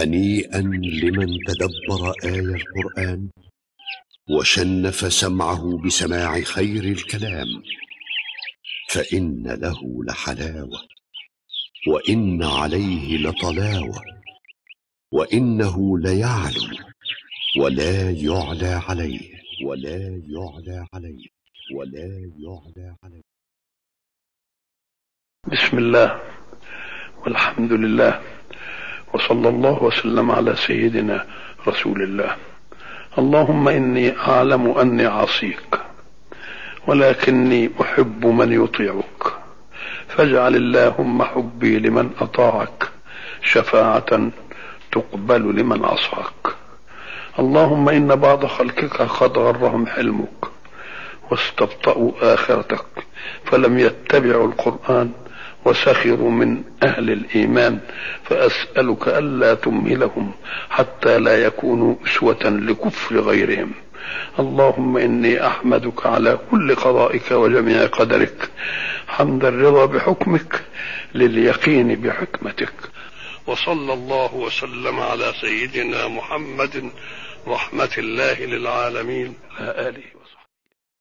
هنيئا لمن تدبر آي القرآن وشنف سمعه بسماع خير الكلام، فإن له لحلاوة وإن عليه لطلاوة، وإنه ليعلو ولا يعلى عليه ولا يعلى عليه ولا يعلى عليه. بسم الله والحمد لله وصلى الله وسلم على سيدنا رسول الله. اللهم إني أعلم أني عصيك ولكني أحب من يطيعك، فاجعل اللهم حبي لمن أطاعك شفاعة تقبل لمن عصاك. اللهم إن بعض خلقك قد غرهم حلمك واستبطأوا آخرتك فلم يتبعوا القرآن وسخروا من أهل الإيمان، فأسألك ألا تمهلهم حتى لا يكونوا أسوة لكفر غيرهم. اللهم إني أحمدك على كل قضائك وجميع قدرك، حمد الرضا بحكمك لليقين بحكمتك. وصلى الله وسلم على سيدنا محمد رحمة الله للعالمين، على آله وصحبه.